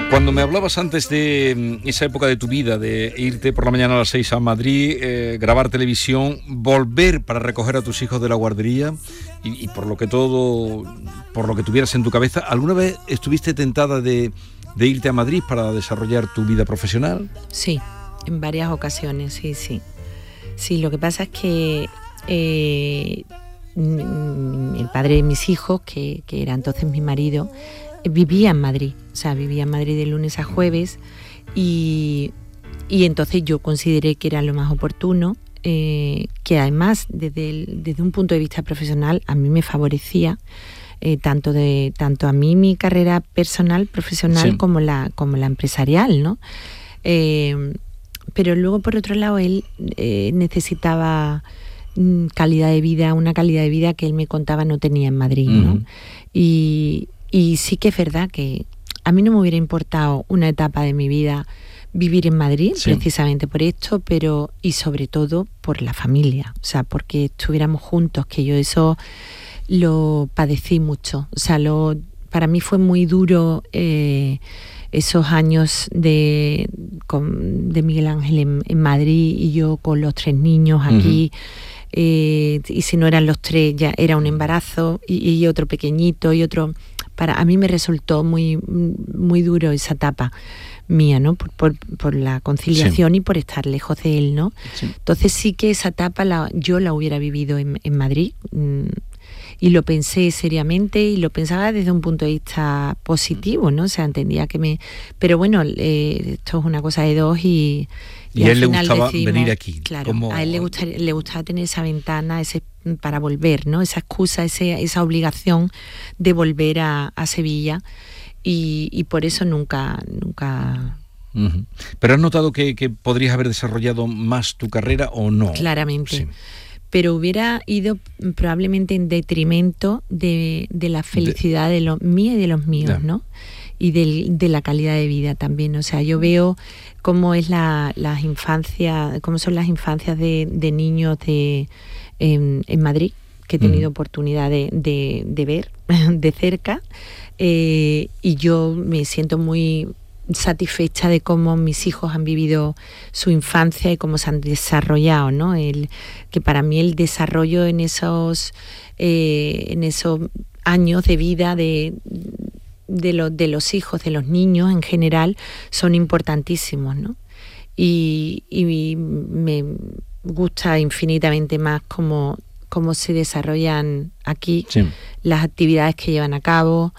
Cuando me hablabas antes de esa época de tu vida, de irte por la mañana a las 6 a Madrid, grabar televisión, volver para recoger a tus hijos de la guardería y por lo que tuvieras en tu cabeza, ¿alguna vez estuviste tentada de irte a Madrid para desarrollar tu vida profesional? Sí, en varias ocasiones, sí. Sí, lo que pasa es que el padre de mis hijos, que era entonces mi marido, vivía en Madrid, vivía en Madrid de lunes a jueves y entonces yo consideré que era lo más oportuno, que además desde un punto de vista profesional a mí me favorecía tanto a mí mi carrera personal, profesional, sí, como la empresarial, ¿no? Pero luego por otro lado él necesitaba calidad de vida, una calidad de vida que él me contaba no tenía en Madrid, ¿no? Y sí que es verdad que a mí no me hubiera importado una etapa de mi vida vivir en Madrid, sí, precisamente por esto, pero y sobre todo por la familia, porque estuviéramos juntos, que yo eso lo padecí mucho. Para mí fue muy duro esos años de Miguel Ángel en Madrid y yo con los 3 niños aquí. Y si no eran los 3 ya era un embarazo y otro pequeñito y otro. A mí me resultó muy, muy duro esa etapa mía, ¿no? Por la conciliación, sí, y por estar lejos de él, ¿no? Sí. Entonces sí que esa etapa yo la hubiera vivido en Madrid, y lo pensé seriamente y lo pensaba desde un punto de vista positivo, ¿no? Entendía que pero bueno, esto es una cosa de dos y a él le gustaba venir aquí. Claro, a él le gustaba tener esa ventana para volver, ¿no? Esa excusa, esa obligación de volver a Sevilla y por eso nunca. Uh-huh. ¿Pero has notado que podrías haber desarrollado más tu carrera o no? Claramente. Sí. Pero hubiera ido probablemente en detrimento de la felicidad de los míos y de los míos, yeah, ¿no? Y de la calidad de vida también. Yo veo cómo es las infancias, cómo son las infancias de niños en Madrid, que he tenido oportunidad de ver de cerca, y yo me siento muy satisfecha de cómo mis hijos han vivido su infancia y cómo se han desarrollado, ¿no? Que para mí el desarrollo en esos años de vida de los hijos, de los niños en general, son importantísimos, ¿no? Y me gusta infinitamente más cómo se desarrollan aquí, sí, las actividades que llevan a cabo,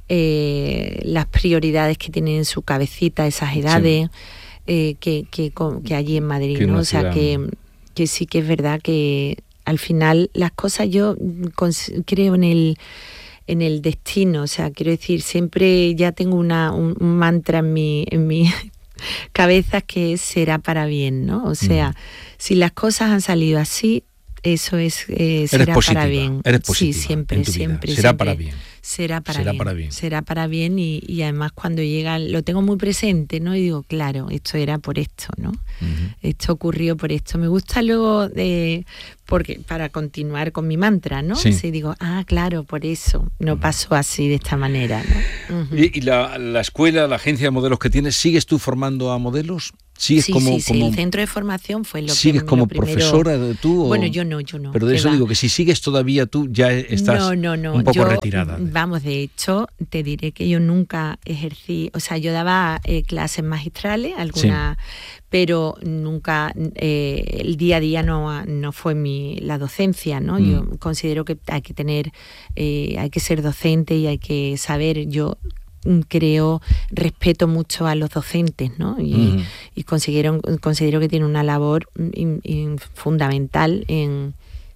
las prioridades que tienen en su cabecita esas edades, sí, que allí en Madrid, ¿no? Que sí que es verdad que al final las cosas, yo creo en el destino, quiero decir, siempre ya tengo un mantra en mi cabeza que será para bien, ¿no? Si las cosas han salido así, eso es será positiva, para bien. Eres positiva, sí, siempre. Será para bien. Será para bien y además cuando llega lo tengo muy presente, ¿no? Y digo, claro, esto era por esto, ¿no? Uh-huh. Esto ocurrió por esto. Me gusta luego porque para continuar con mi mantra, ¿no? Sí. Sí, digo, claro, por eso no pasó así de esta manera, ¿no? Uh-huh. ¿Y la escuela, la agencia de modelos que tienes, sigues tú formando a modelos? ¿Sigues como el centro de formación fue lo que ¿sigues como primero... profesora tú? Bueno, yo no. Pero de eso digo, que si sigues todavía tú ya estás un poco retirada. Vamos, de hecho, te diré que yo nunca ejercí, yo daba clases magistrales, algunas, sí, pero nunca, el día a día no fue la docencia, ¿no? Yo considero que hay que ser docente y hay que saber, yo respeto mucho a los docentes, ¿no? Y considero que tienen una labor fundamental en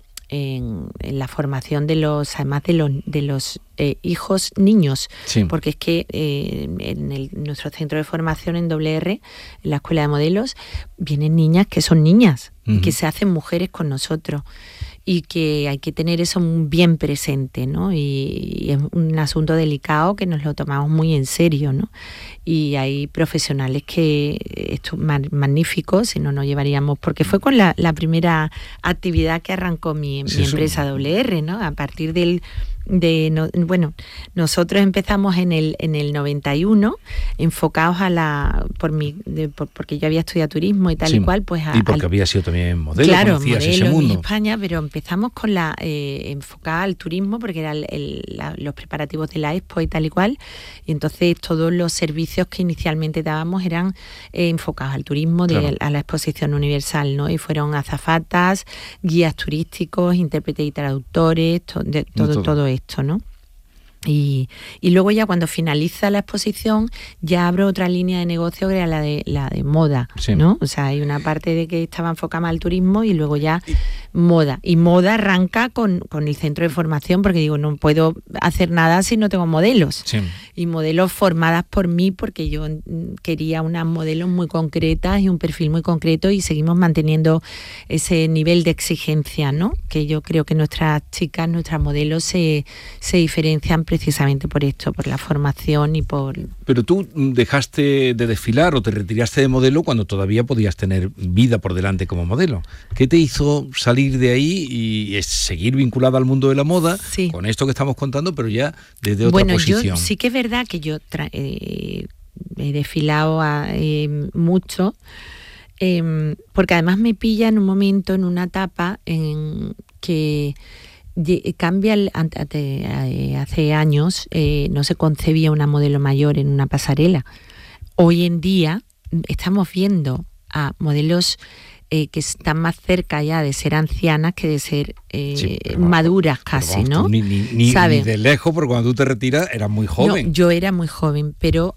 la formación además de los hijos niños, sí, porque es que en nuestro centro de formación en WR, en la Escuela de Modelos, vienen niñas que son niñas, que se hacen mujeres con nosotros y que hay que tener eso bien presente, ¿no? Y es un asunto delicado que nos lo tomamos muy en serio, ¿no? Y hay profesionales que magníficos, si no nos llevaríamos, porque fue con la primera actividad que arrancó mi empresa WR, ¿no? A partir del nosotros empezamos en el 91, enfocados porque yo había estudiado turismo y tal y cual, pues y porque había sido también modelo, claro, conocías modelo ese mundo. en España, pero empezamos con la enfocada al turismo, porque eran los preparativos de la Expo y tal y cual, y entonces todos los servicios que inicialmente dábamos eran enfocados al turismo, a la exposición universal, ¿no? Y fueron azafatas, guías turísticos, intérpretes y traductores, todo esto, ¿no? Y luego ya cuando finaliza la exposición ya abro otra línea de negocio que era la de moda, ¿no? O sea, hay una parte de que estaba enfocada más al turismo y luego ya moda. Y moda arranca con el centro de formación, porque digo, no puedo hacer nada si no tengo modelos. Sí. Y modelos formadas por mí, porque yo quería unas modelos muy concretas y un perfil muy concreto, y seguimos manteniendo ese nivel de exigencia, ¿no? Que yo creo que nuestras chicas, nuestras modelos se diferencian precisamente por esto, por la formación y por... Pero tú dejaste de desfilar o te retiraste de modelo cuando todavía podías tener vida por delante como modelo. ¿Qué te hizo salir de ahí y seguir vinculada al mundo de la moda con esto que estamos contando, pero ya desde otra posición? Yo sí que es verdad que yo he desfilado mucho, porque además me pilla en un momento, en una etapa en que cambia hace años no se concebía una modelo mayor en una pasarela. Hoy en día estamos viendo a modelos que están más cerca ya de ser ancianas que de ser maduras casi, ¿no? Ni de lejos, porque cuando tú te retiras eras muy joven. No, yo era muy joven, pero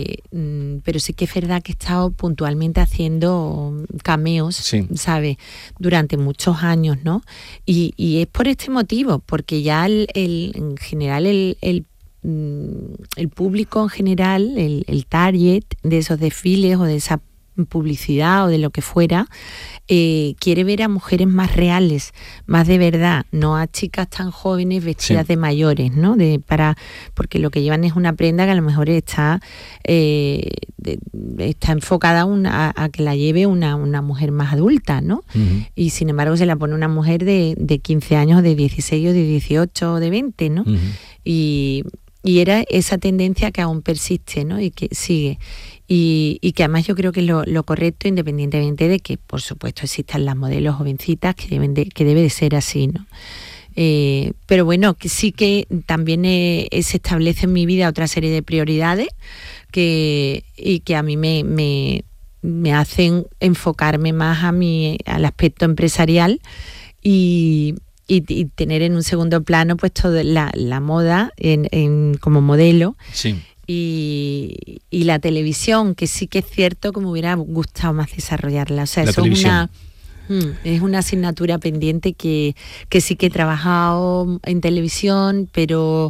sí que es verdad que he estado puntualmente haciendo cameos, ¿sabes? Durante muchos años, ¿no? Y es por este motivo, porque ya en general el público en general, el target de esos desfiles o de esa publicidad o de lo que fuera, quiere ver a mujeres más reales, más de verdad, no a chicas tan jóvenes vestidas de mayores, ¿no? Porque lo que llevan es una prenda que a lo mejor está enfocada a que la lleve una mujer más adulta, ¿no? Uh-huh. Y sin embargo se la pone una mujer de 15 años, de 16 o de 18 o de 20, ¿no? Uh-huh. Y era esa tendencia que aún persiste, ¿no? Y que sigue. Y que además yo creo que es lo correcto, independientemente de que, por supuesto, existan las modelos jovencitas, que debe de ser así, ¿no? Pero bueno, que sí que también se establece en mi vida otra serie de prioridades y que a mí me hacen enfocarme más al aspecto empresarial y tener en un segundo plano pues toda la moda como modelo. Sí. Y la televisión, que sí que es cierto que me hubiera gustado más desarrollarla. O sea, eso es una asignatura pendiente que sí que he trabajado en televisión, pero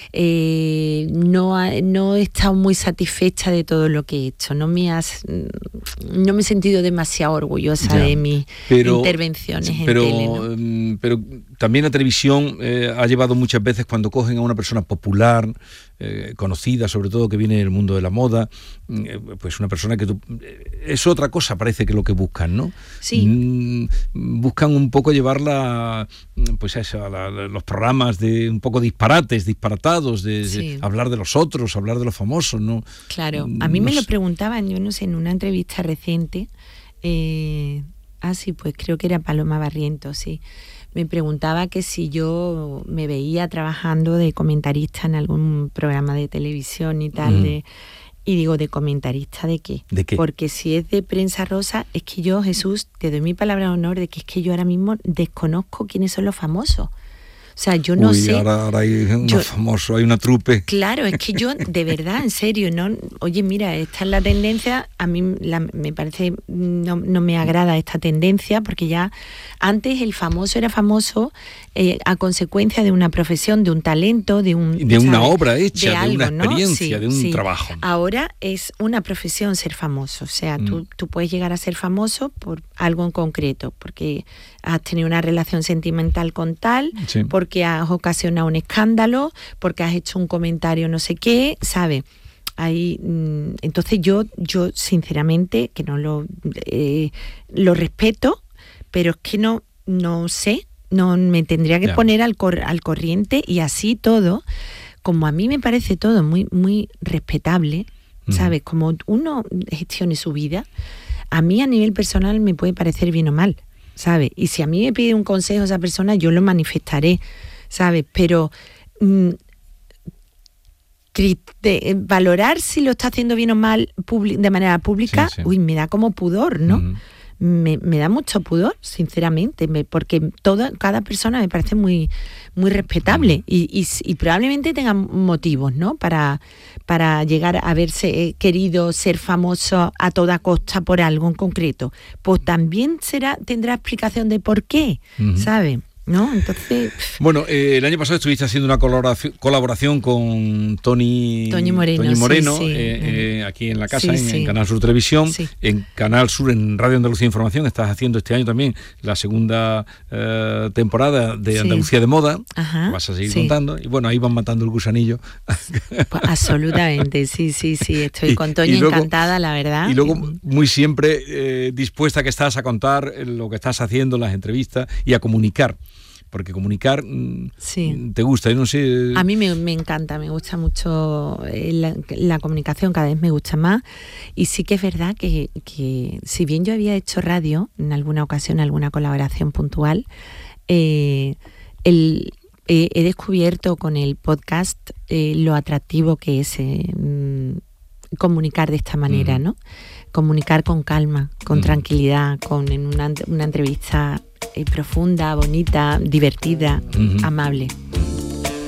no he estado muy satisfecha de todo lo que he hecho. No me he sentido demasiado orgullosa de mis intervenciones en tele, ¿no? Pero también la televisión ha llevado muchas veces, cuando cogen a una persona popular, conocida, sobre todo que viene del mundo de la moda, pues una persona que es otra cosa, parece que lo que buscan, ¿no? Sí. Buscan un poco llevarla pues a los programas de un poco disparatados, de hablar de los otros, hablar de los famosos, ¿no? Claro, a mí me lo preguntaban, yo no sé, en una entrevista reciente, pues creo que era Paloma Barrientos, sí. Me preguntaba que si yo me veía trabajando de comentarista en algún programa de televisión y tal, y digo, ¿de comentarista de qué? ¿De qué? Porque si es de prensa rosa, es que yo, Jesús, te doy mi palabra de honor de que es que yo ahora mismo desconozco quiénes son los famosos. O sea, yo no sé. Ahora hay unos famosos, hay una trupe. Claro, es que yo, de verdad, en serio, ¿no? Oye, mira, esta es la tendencia. A mí me parece, no me agrada esta tendencia, porque ya antes el famoso era famoso a consecuencia de una profesión, de un talento, de una obra hecha, de algo, una experiencia, ¿no? de un trabajo. Ahora es una profesión ser famoso. O sea, tú puedes llegar a ser famoso por algo en concreto, porque has tenido una relación sentimental con tal, porque has ocasionado un escándalo, porque has hecho un comentario no sé qué, ¿sabes? Entonces yo sinceramente, que no lo respeto, pero es que no sé no me tendría que poner al corriente, y así todo, como a mí me parece todo muy, muy respetable, ¿sabes? Como uno gestione su vida, a mí a nivel personal me puede parecer bien o mal, ¿sabes? Y si a mí me pide un consejo esa persona, yo lo manifestaré, ¿sabes? Pero valorar si lo está haciendo bien o mal de manera pública, me da como pudor, ¿no? Me da mucho pudor, sinceramente, porque cada persona me parece muy, muy respetable y probablemente tenga motivos, ¿no? Para llegar a haberse querido ser famoso a toda costa por algo en concreto. Pues también tendrá explicación de por qué, ¿sabes? ¿No? Entonces... Bueno, el año pasado estuviste haciendo una colaboración con Toni Moreno, aquí en la casa, en Canal Sur Televisión, en Canal Sur, en Radio Andalucía Información. Estás haciendo este año también la segunda temporada de Andalucía de Moda. Ajá, vas a seguir contando. Y bueno, ahí van matando el gusanillo. Pues absolutamente, sí. Estoy con Toni encantada, la verdad. Y luego, muy siempre dispuesta que estás a contar lo que estás haciendo, las entrevistas y a comunicar. Porque comunicar te gusta, yo no sé... A mí me encanta, me gusta mucho la comunicación, cada vez me gusta más. Y sí que es verdad que si bien yo había hecho radio en alguna ocasión, alguna colaboración puntual, he descubierto con el podcast lo atractivo que es comunicar de esta manera, ¿no? Comunicar con calma, con tranquilidad, en una entrevista profunda, bonita, divertida, amable.